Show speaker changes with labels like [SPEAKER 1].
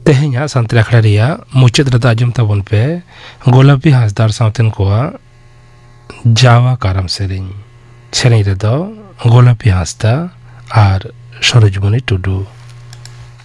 [SPEAKER 1] तेहेnya सानताली आखड़ा रिया मुचाद रदा आजम ताबन पे गोलापी हांसदार सावतेन कोआ जावा कारम सेरें रेदो गोलापी हांसदा आर सरजमणि टुडू।